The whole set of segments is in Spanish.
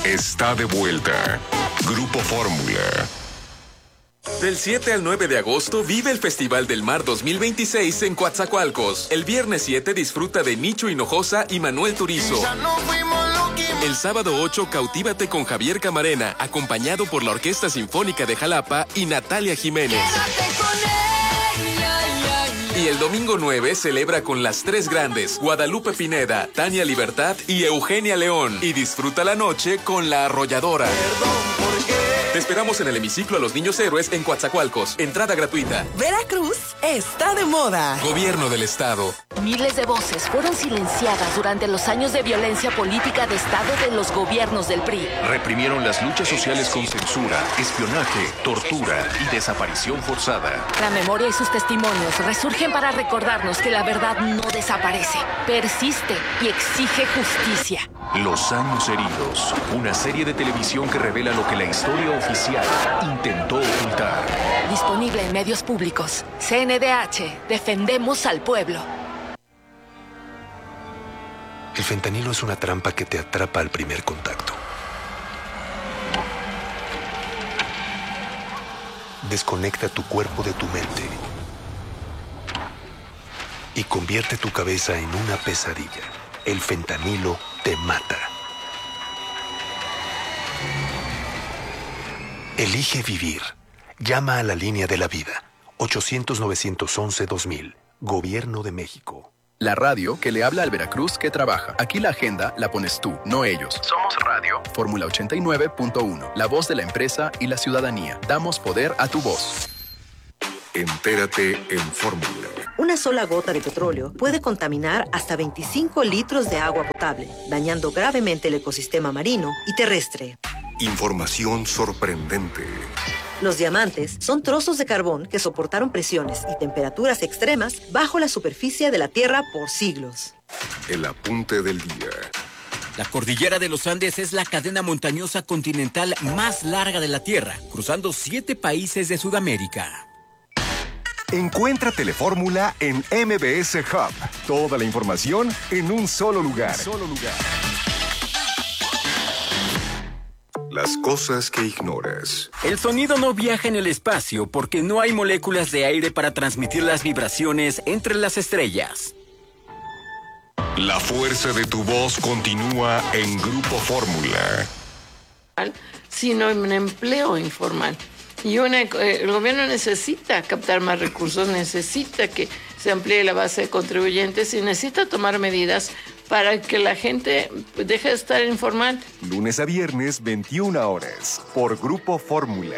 está de vuelta. Grupo Fórmula. Del 7 al 9 de agosto vive el Festival del Mar 2026 en Coatzacoalcos. El viernes 7 disfruta de Nicho Hinojosa y Manuel Turizo. El sábado 8 cautívate con Javier Camarena, acompañado por la Orquesta Sinfónica de Jalapa y Natalia Jiménez. Y el domingo 9 celebra con las tres grandes, Guadalupe Pineda, Tania Libertad y Eugenia León. Y disfruta la noche con La Arrolladora. Te esperamos en el hemiciclo a los Niños Héroes en Coatzacoalcos. Entrada gratuita. Veracruz está de moda. Gobierno del Estado. Miles de voces fueron silenciadas durante los años de violencia política de Estado de los gobiernos del PRI. Reprimieron las luchas sociales con censura, espionaje, tortura y desaparición forzada. La memoria y sus testimonios resurgen para recordarnos que la verdad no desaparece, persiste y exige justicia. Los años heridos, una serie de televisión que revela lo que la historia oficial intentó ocultar. Disponible en medios públicos. CNDH, defendemos al pueblo. El fentanilo es una trampa que te atrapa al primer contacto. Desconecta tu cuerpo de tu mente y convierte tu cabeza en una pesadilla. El fentanilo te mata. Elige vivir. Llama a la línea de la vida. 800-911-2000. Gobierno de México. La radio que le habla al Veracruz que trabaja. Aquí la agenda la pones tú, no ellos. Somos radio. Fórmula 89.1. La voz de la empresa y la ciudadanía. Damos poder a tu voz. Entérate en Fórmula. Una sola gota de petróleo puede contaminar hasta 25 litros de agua potable, dañando gravemente el ecosistema marino y terrestre. Información sorprendente. Los diamantes son trozos de carbón que soportaron presiones y temperaturas extremas bajo la superficie de la Tierra por siglos. El apunte del día. La cordillera de los Andes es la cadena montañosa continental más larga de la Tierra, cruzando 7 países de Sudamérica. Encuentra Telefórmula en MBS Hub. Toda la información en un solo lugar. Las cosas que ignoras. El sonido no viaja en el espacio porque no hay moléculas de aire para transmitir las vibraciones entre las estrellas. La fuerza de tu voz continúa en Grupo Fórmula. Sino en empleo informal. Y el gobierno necesita captar más recursos, necesita que se amplíe la base de contribuyentes y necesita tomar medidas para que la gente deje de estar informal. Lunes a viernes, 21 horas, por Grupo Fórmula.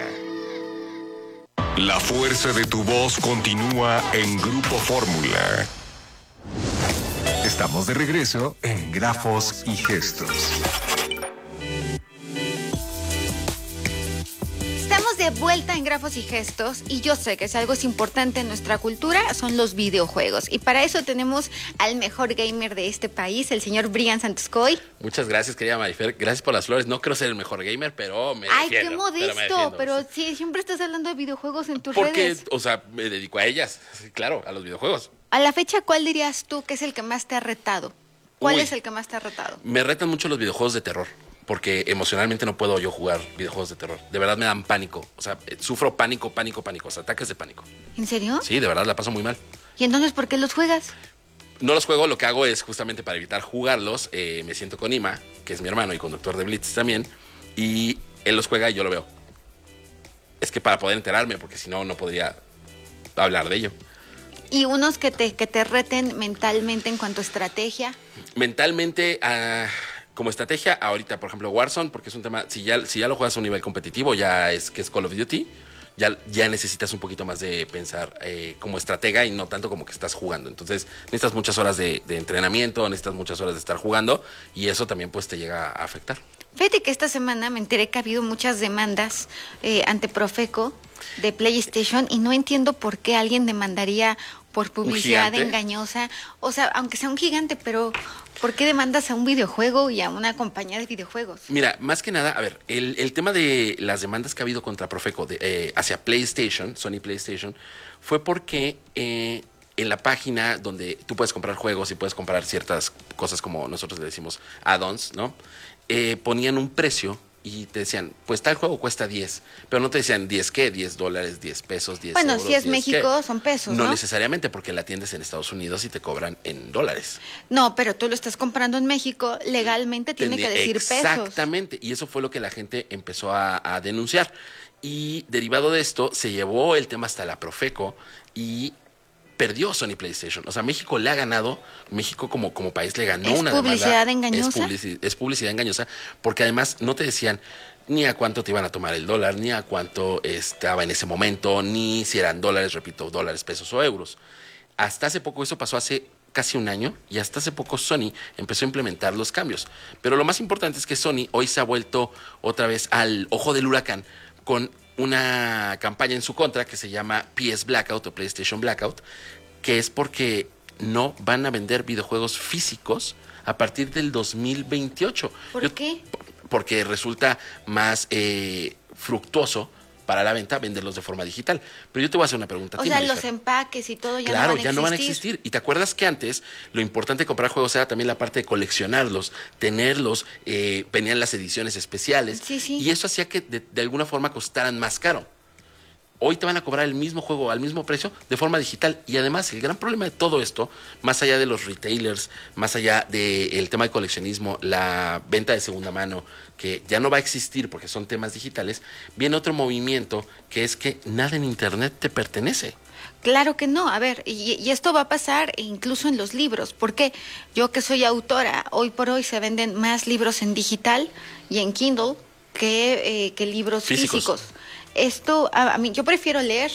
La fuerza de tu voz continúa en Grupo Fórmula. Estamos de regreso en Grafos y Gestos. Estamos de vuelta en Grafos y Gestos y yo sé que si algo es importante en nuestra cultura son los videojuegos y para eso tenemos al mejor gamer de este país, el señor Brian Santoscoy. Muchas gracias, querida Marifer, gracias por las flores. No creo ser el mejor gamer, pero me Ay, defiendo. qué modesto, pero sí, siempre estás hablando de videojuegos en tus redes. Porque, o sea, me dedico a ellas, sí, claro, a los videojuegos. A la fecha, ¿cuál dirías tú que es el que más te ha retado? ¿Cuál es el que más te ha retado? Me retan mucho los videojuegos de terror. Porque emocionalmente no puedo yo jugar videojuegos de terror. De verdad me dan pánico. O sea, sufro pánico. O sea, ataques de pánico. ¿En serio? Sí, de verdad la paso muy mal. ¿Y entonces por qué los juegas? No los juego, lo que hago es justamente para evitar jugarlos. Me siento con Ima, que es mi hermano y conductor de Blitz también. Y él los juega y yo lo veo. Es que para poder enterarme, porque si no, no podría hablar de ello. ¿Y unos que te reten mentalmente en cuanto a estrategia? Mentalmente... como estrategia, ahorita, por ejemplo, Warzone, porque es un tema, si ya lo juegas a un nivel competitivo, ya es que es Call of Duty, ya necesitas un poquito más de pensar como estratega y no tanto como que estás jugando. Entonces, necesitas muchas horas de entrenamiento, necesitas muchas horas de estar jugando y eso también pues te llega a afectar. Fíjate que esta semana me enteré que ha habido muchas demandas ante Profeco de PlayStation y no entiendo por qué alguien demandaría por publicidad engañosa. O sea, aunque sea un gigante, pero ¿por qué demandas a un videojuego y a una compañía de videojuegos? Mira, más que nada, a ver, el tema de las demandas que ha habido contra Profeco hacia PlayStation, Sony PlayStation, fue porque en la página donde tú puedes comprar juegos y puedes comprar ciertas cosas como nosotros le decimos add-ons, ¿no? ponían un precio y te decían, pues tal juego cuesta 10, pero no te decían 10 ¿qué? 10 dólares, 10 pesos, 10 bueno, euros. si es 10 México, ¿qué? son pesos, No ¿no? necesariamente, porque la tienda es en Estados Unidos y te cobran en dólares. No, pero tú lo estás comprando en México, legalmente tiene que decir pesos. Exactamente, y eso fue lo que la gente empezó a denunciar. Y derivado de esto, se llevó el tema hasta la Profeco y perdió Sony PlayStation. O sea, México le ha ganado, México como país le ganó una demanda. ¿Es publicidad engañosa? Es publicidad engañosa, porque además no te decían ni a cuánto te iban a tomar el dólar, ni a cuánto estaba en ese momento, ni si eran dólares, repito, dólares, pesos o euros. Hasta hace poco, eso pasó hace casi un año, y hasta hace poco Sony empezó a implementar los cambios. Pero lo más importante es que Sony hoy se ha vuelto otra vez al ojo del huracán con una campaña en su contra que se llama PS Blackout o PlayStation Blackout, que es porque no van a vender videojuegos físicos a partir del 2028. ¿Por qué? Porque resulta más fructuoso para la venta venderlos de forma digital. Pero yo te voy a hacer una pregunta. O sea, los empaques y todo ya no van a existir. Claro, ya no van a existir. Y te acuerdas que antes lo importante de comprar juegos era también la parte de coleccionarlos, tenerlos, venían las ediciones especiales. Sí, sí. Y eso hacía que de alguna forma costaran más caro. Hoy te van a cobrar el mismo juego al mismo precio de forma digital. Y además, el gran problema de todo esto, más allá de los retailers, más allá del tema de coleccionismo, la venta de segunda mano, que ya no va a existir porque son temas digitales, viene otro movimiento que es que nada en Internet te pertenece. Claro que no. A ver, y esto va a pasar incluso en los libros. Porque yo que soy autora, hoy por hoy se venden más libros en digital y en Kindle que libros físicos. Esto, a mí, yo prefiero leer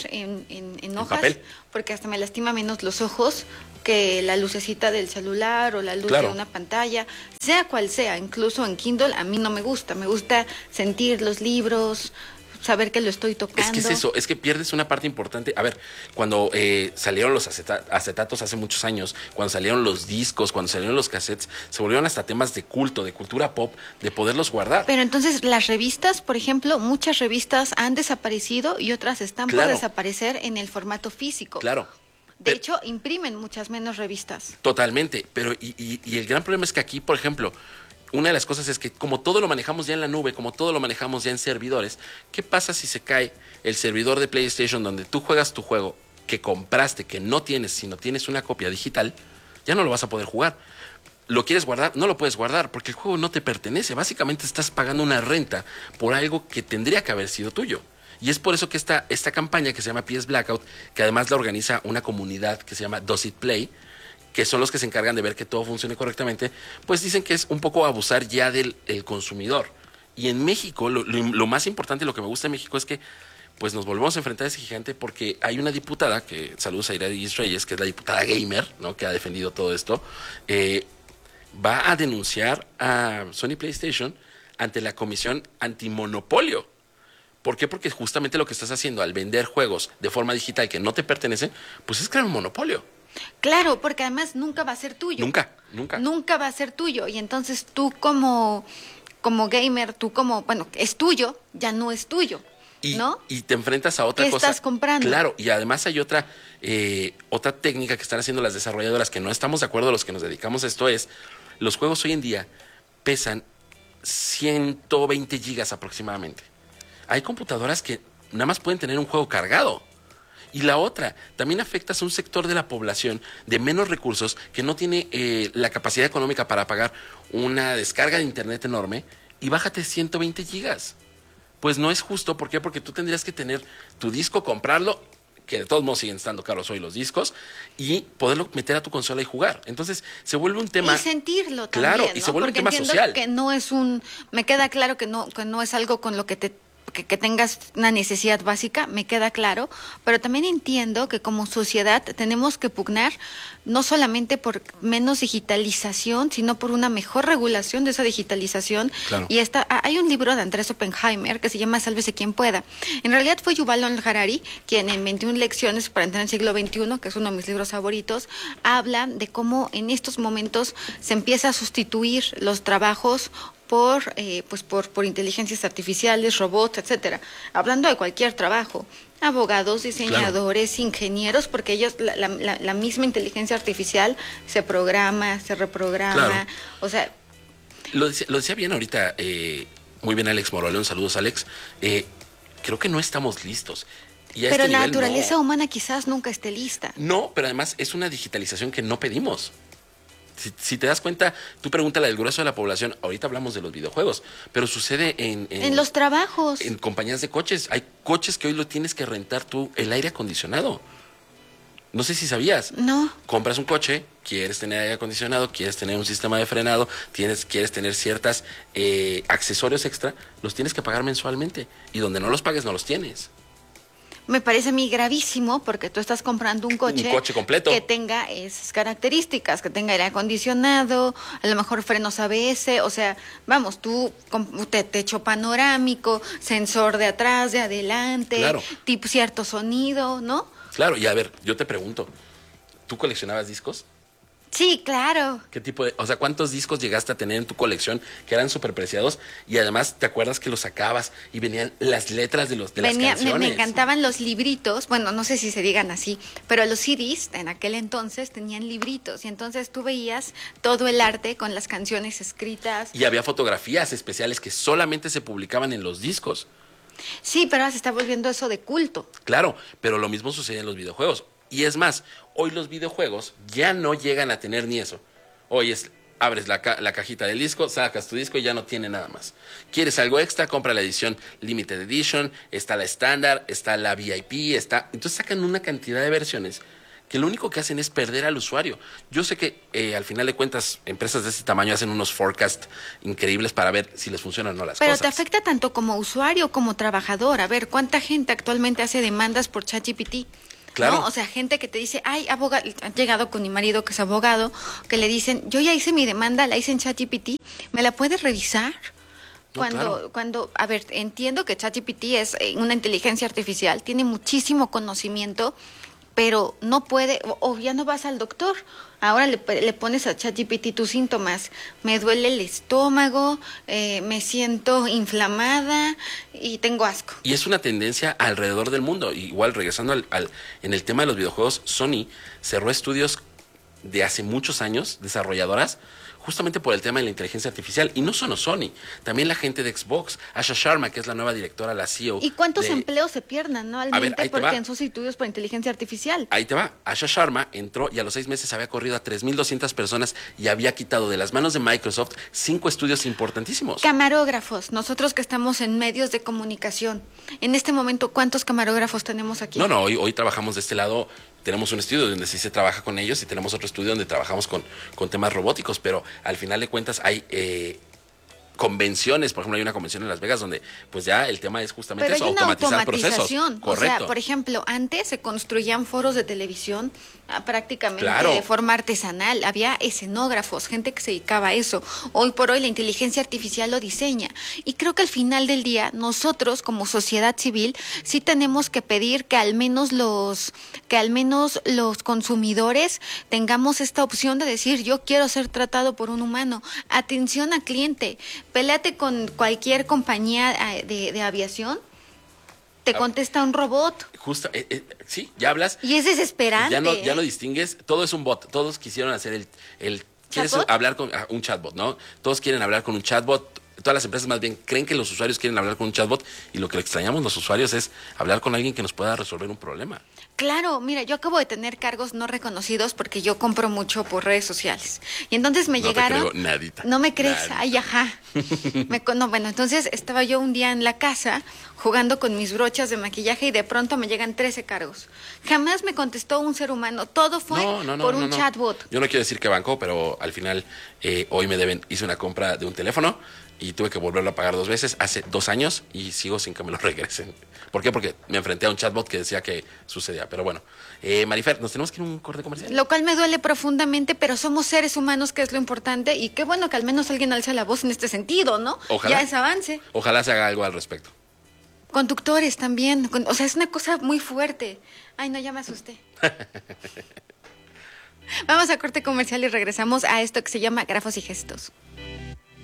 en hojas, papel, porque hasta me lastima menos los ojos que la lucecita del celular o la luz de una pantalla, sea cual sea. Incluso en Kindle a mí no me gusta sentir los libros, saber que lo estoy tocando. Es que es eso, es que pierdes una parte importante. A ver, cuando salieron los acetatos hace muchos años, cuando salieron los discos, cuando salieron los cassettes, se volvieron hasta temas de culto, de cultura pop, de poderlos guardar. Pero entonces las revistas, por ejemplo, muchas revistas han desaparecido y otras están por desaparecer en el formato físico. Claro. De hecho, imprimen muchas menos revistas. Totalmente, pero y el gran problema es que aquí, por ejemplo, una de las cosas es que como todo lo manejamos ya en la nube, como todo lo manejamos ya en servidores, ¿qué pasa si se cae el servidor de PlayStation donde tú juegas tu juego que compraste, que no tienes, sino tienes una copia digital? Ya no lo vas a poder jugar. ¿Lo quieres guardar? No lo puedes guardar porque el juego no te pertenece. Básicamente estás pagando una renta por algo que tendría que haber sido tuyo. Y es por eso que esta campaña que se llama PS Blackout, que además la organiza una comunidad que se llama Does It Play, que son los que se encargan de ver que todo funcione correctamente, pues dicen que es un poco abusar ya del consumidor. Y en México, lo más importante, lo que me gusta de México es que pues nos volvemos a enfrentar a ese gigante porque hay una diputada, que saludos a Iradis Reyes, que es la diputada gamer, ¿no?, que ha defendido todo esto, va a denunciar a Sony PlayStation ante la Comisión Antimonopolio. ¿Por qué? Porque justamente lo que estás haciendo al vender juegos de forma digital que no te pertenecen, pues es crear un monopolio. Claro, porque además nunca va a ser tuyo. Nunca va a ser tuyo. Y entonces tú como gamer, es tuyo, ya no es tuyo, ¿no? Y te enfrentas a otra cosa. ¿Qué estás comprando? Claro, y además hay otra técnica que están haciendo las desarrolladoras que no estamos de acuerdo, los que nos dedicamos a esto, es los juegos hoy en día pesan 120 gigas aproximadamente. Hay computadoras que nada más pueden tener un juego cargado. Y la otra, también afectas a un sector de la población de menos recursos que no tiene la capacidad económica para pagar una descarga de internet enorme y bájate 120 gigas. Pues no es justo. ¿Por qué? Porque tú tendrías que tener tu disco, comprarlo, que de todos modos siguen estando caros hoy los discos, y poderlo meter a tu consola y jugar. Entonces se vuelve un tema... Y sentirlo también, claro, ¿no? y se vuelve porque un tema social. Que no es me queda claro que no es algo con lo que tengas una necesidad básica, me queda claro, pero también entiendo que como sociedad tenemos que pugnar no solamente por menos digitalización, sino por una mejor regulación de esa digitalización. Claro. Y hay un libro de Andrés Oppenheimer que se llama Sálvese quien pueda. En realidad fue Yuval Noah Harari quien en 21 lecciones para entrar en el siglo XXI, que es uno de mis libros favoritos, habla de cómo en estos momentos se empieza a sustituir los trabajos por inteligencias artificiales, robots, etcétera. Hablando de cualquier trabajo, abogados, diseñadores, ingenieros, porque ellos, la misma inteligencia artificial se programa, se reprograma, o sea, Lo decía bien ahorita, muy bien Alex Moroleón, saludos Alex. Creo que no estamos listos. Y pero la naturaleza humana quizás nunca esté lista. No, pero además es una digitalización que no pedimos. Si te das cuenta, tú pregúntale al grueso de la población, ahorita hablamos de los videojuegos, pero sucede en los trabajos. En compañías de coches. Hay coches que hoy lo tienes que rentar tú, el aire acondicionado. No sé si sabías. No. Compras un coche, quieres tener aire acondicionado, quieres tener un sistema de frenado, quieres tener ciertos accesorios extra, los tienes que pagar mensualmente. Y donde no los pagues, no los tienes. Me parece a mí gravísimo porque tú estás comprando un coche completo que tenga esas características, que tenga aire acondicionado, a lo mejor frenos ABS, o sea, vamos, tú techo panorámico, sensor de atrás, de adelante, claro, tipo cierto sonido, ¿no? Claro, y a ver, yo te pregunto, ¿tú coleccionabas discos? Sí, claro. ¿Qué tipo de, o sea, cuántos discos llegaste a tener en tu colección que eran súper preciados y además te acuerdas que los sacabas y venían las letras de las canciones? Me encantaban los libritos, bueno, no sé si se digan así, pero los CDs en aquel entonces tenían libritos y entonces tú veías todo el arte con las canciones escritas. Y había fotografías especiales que solamente se publicaban en los discos. Sí, pero ahora se está volviendo eso de culto. Claro, pero lo mismo sucede en los videojuegos. Y es más, hoy los videojuegos ya no llegan a tener ni eso. Hoy abres la cajita del disco, sacas tu disco y ya no tiene nada más. ¿Quieres algo extra? Compra la edición Limited Edition, está la estándar, está la VIP, Entonces sacan una cantidad de versiones que lo único que hacen es perder al usuario. Yo sé que al final de cuentas, empresas de ese tamaño hacen unos forecasts increíbles para ver si les funcionan o no las cosas. Pero te afecta tanto como usuario como trabajador. A ver, ¿cuánta gente actualmente hace demandas por ChatGPT? Claro. ¿No? O sea, gente que te dice, ay, abogado, han llegado con mi marido que es abogado, que le dicen, yo ya hice mi demanda, la hice en ChatGPT, ¿me la puedes revisar? Cuando, a ver, entiendo que ChatGPT es una inteligencia artificial, tiene muchísimo conocimiento, pero no puede, o ya no vas al doctor, ahora le pones a ChatGPT tus síntomas, me duele el estómago, me siento inflamada y tengo asco. Y es una tendencia alrededor del mundo. Igual, regresando en el tema de los videojuegos, Sony cerró estudios de hace muchos años, desarrolladoras, justamente por el tema de la inteligencia artificial. Y no solo Sony, también la gente de Xbox, Asha Sharma, que es la nueva directora, la CEO. ¿Y cuántos empleos se pierden anualmente porque en sustituidos por inteligencia artificial? Ahí te va. Asha Sharma entró y a los 6 meses había corrido a 3,200 personas y había quitado de las manos de Microsoft 5 estudios importantísimos. Camarógrafos, nosotros que estamos en medios de comunicación, en este momento, ¿cuántos camarógrafos tenemos aquí? No, hoy trabajamos de este lado. Tenemos un estudio donde sí se trabaja con ellos y tenemos otro estudio donde trabajamos con temas robóticos, pero al final de cuentas hay convenciones, por ejemplo, hay una convención en Las Vegas donde pues ya el tema es justamente eso, automatizar procesos. Correcto. O sea, por ejemplo, antes se construían foros de televisión prácticamente de forma artesanal, había escenógrafos, gente que se dedicaba a eso. Hoy por hoy la inteligencia artificial lo diseña y creo que al final del día nosotros como sociedad civil sí tenemos que pedir que al menos los consumidores tengamos esta opción de decir yo quiero ser tratado por un humano. Atención al cliente. Péleate con cualquier compañía de aviación, te contesta un robot. Justo, sí, ya hablas. Y es desesperante. Ya no distingues, todo es un bot. Todos quisieron hacer ¿quieres hablar con un chatbot, no? Todos quieren hablar con un chatbot. Todas las empresas más bien creen que los usuarios quieren hablar con un chatbot y lo que extrañamos los usuarios es hablar con alguien que nos pueda resolver un problema. Claro, mira, yo acabo de tener cargos no reconocidos porque yo compro mucho por redes sociales. Y entonces me llegaron... No te creo nadita. ¿No me crees? Nadita. Ay, ajá. Bueno, entonces estaba yo un día en la casa jugando con mis brochas de maquillaje y de pronto me llegan 13 cargos. Jamás me contestó un ser humano. Todo fue por un chatbot. Yo no quiero decir qué banco, pero al final hoy hice una compra de un teléfono y tuve que volverlo a pagar 2 veces hace 2 años y sigo sin que me lo regresen. ¿Por qué? Porque me enfrenté a un chatbot que decía que sucedía. Pero bueno, Marifer, nos tenemos que ir a un corte comercial. Lo cual me duele profundamente, pero somos seres humanos, que es lo importante, y qué bueno que al menos alguien alza la voz en este sentido, ¿no? Ojalá. Ya es avance. Ojalá se haga algo al respecto. Conductores también, o sea, es una cosa muy fuerte. Ay, no, ya me asusté. Vamos a corte comercial y regresamos a esto que se llama Grafos y Gestos.